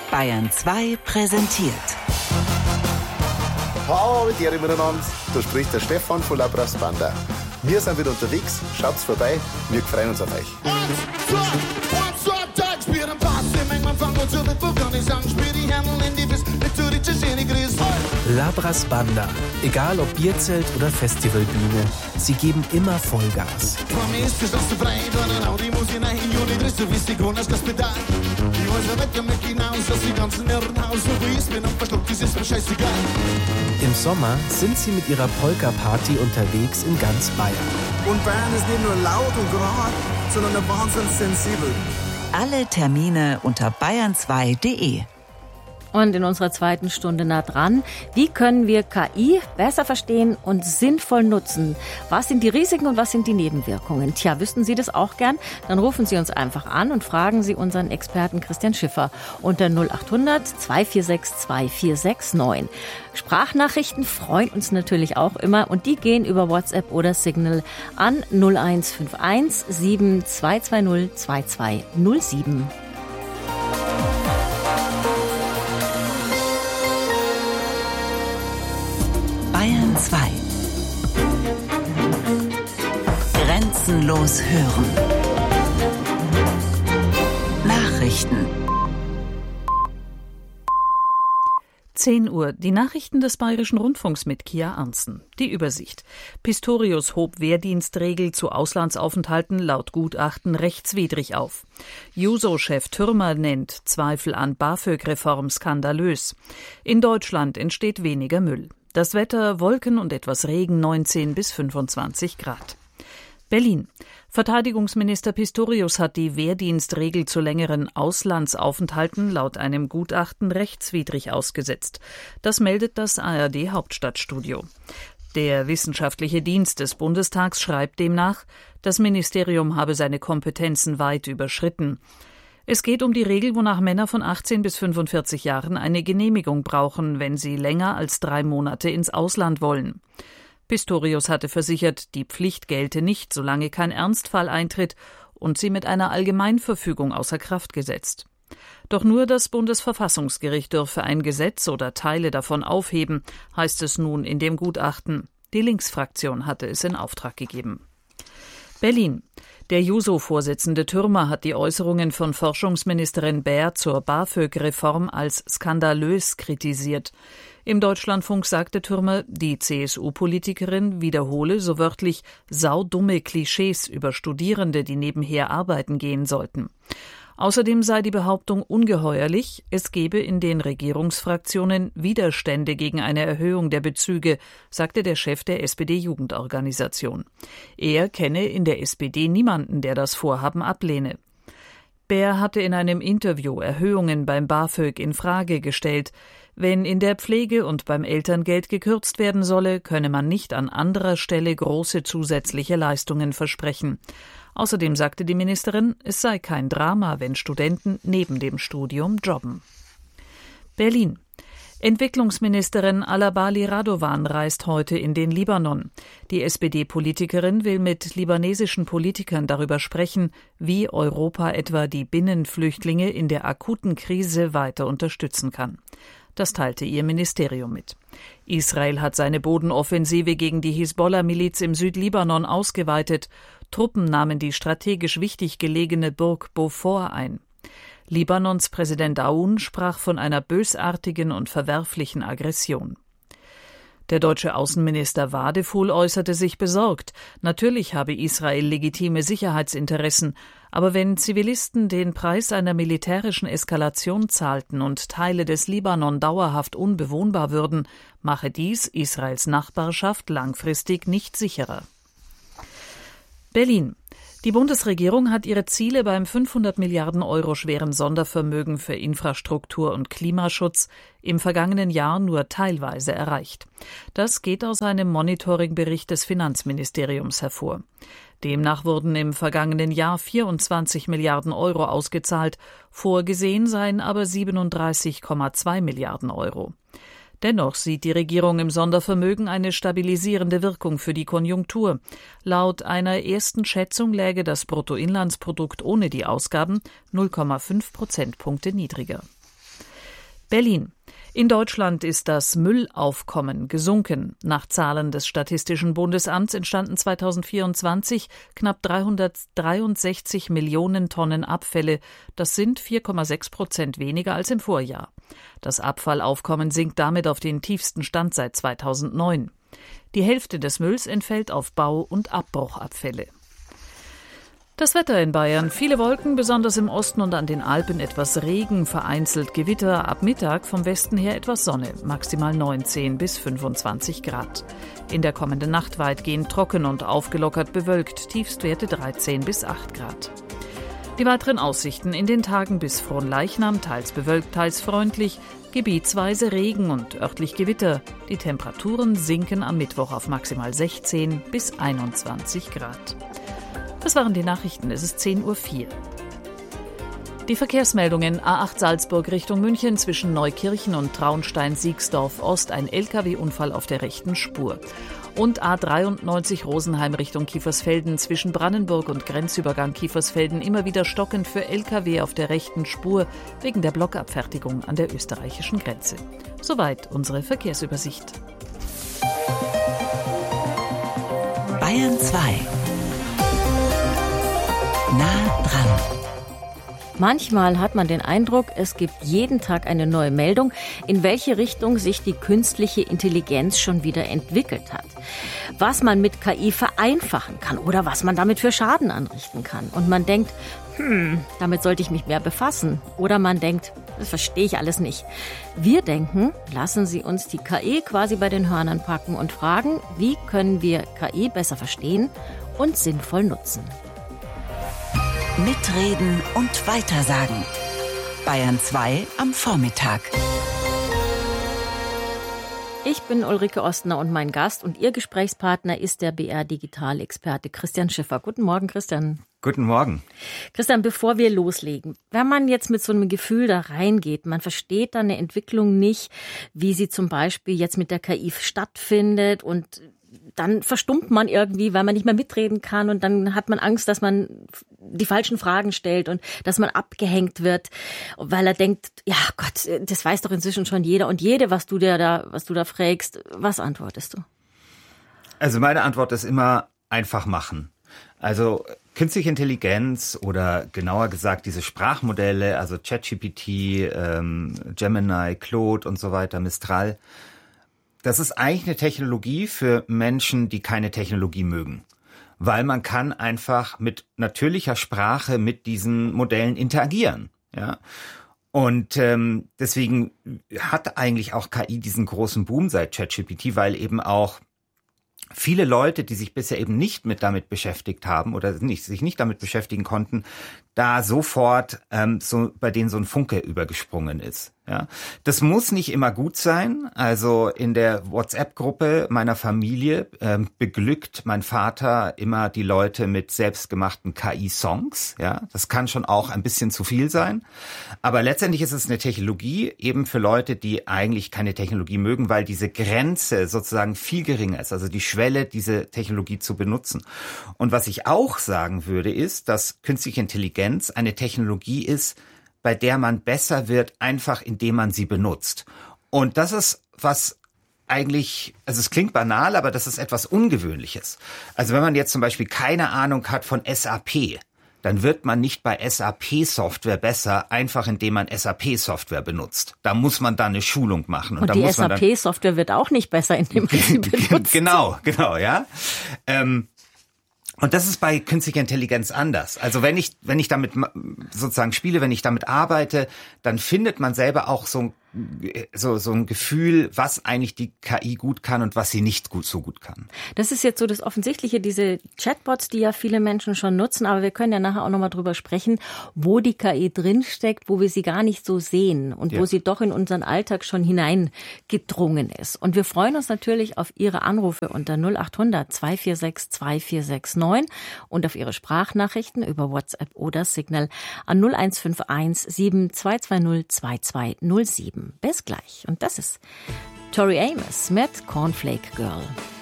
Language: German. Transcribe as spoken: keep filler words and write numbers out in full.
Bayern zwei präsentiert. Hallo, die miteinander. Da spricht der Stefan von La Brassbanda. Wir sind wieder unterwegs. Schaut's vorbei. Wir freuen uns auf euch. La Brassbanda. Egal ob Bierzelt oder Festivalbühne, sie geben immer Vollgas. Im Sommer sind sie mit ihrer Polka-Party unterwegs in ganz Bayern. Und Bayern ist nicht nur laut und gerade, sondern ein wahnsinnig sensibel. Alle Termine unter bayern zwei punkt de. Und in unserer zweiten Stunde nah dran, wie können wir K I besser verstehen und sinnvoll nutzen? Was sind die Risiken und was sind die Nebenwirkungen? Tja, wüssten Sie das auch gern? Dann rufen Sie uns einfach an und fragen Sie unseren Experten Christian Schiffer unter null acht hundert zwei vier sechs zwei vier sechs neun. Sprachnachrichten freuen uns natürlich auch immer und die gehen über WhatsApp oder Signal an null eins fünf eins sieben zwei zwei null zwei zwei null sieben. Bayern zwei. Grenzenlos hören. Nachrichten. zehn Uhr. Die Nachrichten des Bayerischen Rundfunks mit Kia Arntzen. Die Übersicht. Pistorius hob Wehrdienstregel zu Auslandsaufenthalten laut Gutachten rechtswidrig auf. Juso-Chef Thürmer nennt Zweifel an BAföG-Reform skandalös. In Deutschland entsteht weniger Müll. Das Wetter, Wolken und etwas Regen, neunzehn bis fünfundzwanzig Grad. Berlin. Verteidigungsminister Pistorius hat die Wehrdienstregel zu längeren Auslandsaufenthalten laut einem Gutachten rechtswidrig ausgesetzt. Das meldet das A R D-Hauptstadtstudio. Der wissenschaftliche Dienst des Bundestags schreibt demnach, das Ministerium habe seine Kompetenzen weit überschritten. Es geht um die Regel, wonach Männer von achtzehn bis fünfundvierzig Jahren eine Genehmigung brauchen, wenn sie länger als drei Monate ins Ausland wollen. Pistorius hatte versichert, die Pflicht gelte nicht, solange kein Ernstfall eintritt und sie mit einer Allgemeinverfügung außer Kraft gesetzt. Doch nur das Bundesverfassungsgericht dürfe ein Gesetz oder Teile davon aufheben, heißt es nun in dem Gutachten. Die Linksfraktion hatte es in Auftrag gegeben. Berlin. Der Juso-Vorsitzende Thürmer hat die Äußerungen von Forschungsministerin Baer zur BAföG-Reform als skandalös kritisiert. Im Deutschlandfunk sagte Thürmer, die C S U-Politikerin wiederhole so wörtlich saudumme Klischees über Studierende, die nebenher arbeiten gehen sollten. Außerdem sei die Behauptung ungeheuerlich, es gebe in den Regierungsfraktionen Widerstände gegen eine Erhöhung der Bezüge, sagte der Chef der S P D-Jugendorganisation. Er kenne in der S P D niemanden, der das Vorhaben ablehne. Baer hatte in einem Interview Erhöhungen beim BAföG in Frage gestellt. Wenn in der Pflege und beim Elterngeld gekürzt werden solle, könne man nicht an anderer Stelle große zusätzliche Leistungen versprechen. Außerdem sagte die Ministerin, es sei kein Drama, wenn Studenten neben dem Studium jobben. Berlin. Entwicklungsministerin Alabali Radovan reist heute in den Libanon. Die S P D-Politikerin will mit libanesischen Politikern darüber sprechen, wie Europa etwa die Binnenflüchtlinge in der akuten Krise weiter unterstützen kann. Das teilte ihr Ministerium mit. Israel hat seine Bodenoffensive gegen die Hisbollah-Miliz im Südlibanon ausgeweitet. Truppen nahmen die strategisch wichtig gelegene Burg Beaufort ein. Libanons Präsident Aoun sprach von einer bösartigen und verwerflichen Aggression. Der deutsche Außenminister Wadefuhl äußerte sich besorgt. Natürlich habe Israel legitime Sicherheitsinteressen, aber wenn Zivilisten den Preis einer militärischen Eskalation zahlten und Teile des Libanon dauerhaft unbewohnbar würden, mache dies Israels Nachbarschaft langfristig nicht sicherer. Berlin. Die Bundesregierung hat ihre Ziele beim fünfhundert Milliarden Euro schweren Sondervermögen für Infrastruktur und Klimaschutz im vergangenen Jahr nur teilweise erreicht. Das geht aus einem Monitoringbericht des Finanzministeriums hervor. Demnach wurden im vergangenen Jahr vierundzwanzig Milliarden Euro ausgezahlt, vorgesehen seien aber siebenunddreißig Komma zwei Milliarden Euro. Dennoch sieht die Regierung im Sondervermögen eine stabilisierende Wirkung für die Konjunktur. Laut einer ersten Schätzung läge das Bruttoinlandsprodukt ohne die Ausgaben null Komma fünf Prozentpunkte niedriger. Berlin. In Deutschland ist das Müllaufkommen gesunken. Nach Zahlen des Statistischen Bundesamts entstanden zweitausendvierundzwanzig knapp dreihundertdreiundsechzig Millionen Tonnen Abfälle. Das sind vier Komma sechs Prozent weniger als im Vorjahr. Das Abfallaufkommen sinkt damit auf den tiefsten Stand seit zweitausendneun. Die Hälfte des Mülls entfällt auf Bau- und Abbruchabfälle. Das Wetter in Bayern. Viele Wolken, besonders im Osten und an den Alpen etwas Regen, vereinzelt Gewitter. Ab Mittag vom Westen her etwas Sonne, maximal neunzehn bis fünfundzwanzig Grad. In der kommenden Nacht weitgehend trocken und aufgelockert bewölkt, Tiefstwerte dreizehn bis acht Grad. Die weiteren Aussichten in den Tagen bis Fronleichnam, teils bewölkt, teils freundlich, gebietsweise Regen und örtlich Gewitter. Die Temperaturen sinken am Mittwoch auf maximal sechzehn bis einundzwanzig Grad. Das waren die Nachrichten, es ist zehn Uhr vier. Die Verkehrsmeldungen: A acht Salzburg Richtung München zwischen Neukirchen und Traunstein-Siegsdorf Ost, ein L K W-Unfall auf der rechten Spur. Und A dreiundneunzig Rosenheim Richtung Kiefersfelden zwischen Brandenburg und Grenzübergang Kiefersfelden immer wieder stockend für L K W auf der rechten Spur wegen der Blockabfertigung an der österreichischen Grenze. Soweit unsere Verkehrsübersicht. Bayern zwei. Nah dran. Manchmal hat man den Eindruck, es gibt jeden Tag eine neue Meldung, in welche Richtung sich die künstliche Intelligenz schon wieder entwickelt hat. Was man mit K I vereinfachen kann oder was man damit für Schaden anrichten kann. Und man denkt, hm, damit sollte ich mich mehr befassen. Oder man denkt, das verstehe ich alles nicht. Wir denken, lassen Sie uns die K I quasi bei den Hörnern packen und fragen, wie können wir K I besser verstehen und sinnvoll nutzen. Mitreden und weitersagen. Bayern zwei am Vormittag. Ich bin Ulrike Ostner und mein Gast und Ihr Gesprächspartner ist der B R-Digital-Experte Christian Schiffer. Guten Morgen, Christian. Guten Morgen. Christian, bevor wir loslegen, wenn man jetzt mit so einem Gefühl da reingeht, man versteht dann eine Entwicklung nicht, wie sie zum Beispiel jetzt mit der K I stattfindet und dann verstummt man irgendwie, weil man nicht mehr mitreden kann und dann hat man Angst, dass man die falschen Fragen stellt und dass man abgehängt wird, weil er denkt, ja Gott, das weiß doch inzwischen schon jeder und jede, was du dir da, was du da fragst. Was antwortest du? Also meine Antwort ist immer einfach machen. Also künstliche Intelligenz oder genauer gesagt diese Sprachmodelle, also ChatGPT, ähm, Gemini, Claude und so weiter, Mistral. Das ist eigentlich eine Technologie für Menschen, die keine Technologie mögen. Weil man kann einfach mit natürlicher Sprache mit diesen Modellen interagieren. Ja. Und ähm, deswegen hat eigentlich auch K I diesen großen Boom seit ChatGPT, weil eben auch viele Leute, die sich bisher eben nicht mit damit beschäftigt haben oder nicht, sich nicht damit beschäftigen konnten, da sofort ähm, so bei denen so ein Funke übergesprungen ist. Ja, das muss nicht immer gut sein. Also in der WhatsApp-Gruppe meiner Familie ähm, beglückt mein Vater immer die Leute mit selbstgemachten K I-Songs. Ja, das kann schon auch ein bisschen zu viel sein. Aber letztendlich ist es eine Technologie eben für Leute, die eigentlich keine Technologie mögen, weil diese Grenze sozusagen viel geringer ist. Also die Schwelle, diese Technologie zu benutzen. Und was ich auch sagen würde, ist, dass künstliche Intelligenz eine Technologie ist, bei der man besser wird, einfach indem man sie benutzt. Und das ist was eigentlich, also es klingt banal, aber das ist etwas Ungewöhnliches. Also wenn man jetzt zum Beispiel keine Ahnung hat von S A P, dann wird man nicht bei S A P-Software besser, einfach indem man S A P-Software benutzt. Da muss man dann eine Schulung machen. Und, und da die muss man S A P-Software wird auch nicht besser, indem man sie benutzt. Genau, genau, ja. Ähm, Und das ist bei künstlicher Intelligenz anders. Also wenn ich, wenn ich damit sozusagen spiele, wenn ich damit arbeite, dann findet man selber auch so, so, so ein Gefühl, was eigentlich die K I gut kann und was sie nicht gut, so gut kann. Das ist jetzt so das Offensichtliche, diese Chatbots, die ja viele Menschen schon nutzen. Aber wir können ja nachher auch nochmal drüber sprechen, wo die K I drinsteckt, wo wir sie gar nicht so sehen und ja. wo sie doch in unseren Alltag schon hineingedrungen ist. Und wir freuen uns natürlich auf Ihre Anrufe unter null acht hundert zwei vier sechs zwei vier sechs neun und auf Ihre Sprachnachrichten über WhatsApp oder Signal an null eins fünf eins sieben zwei zwei null zwei zwei null sieben. Bis gleich. Und das ist Tori Amos mit Cornflake Girl.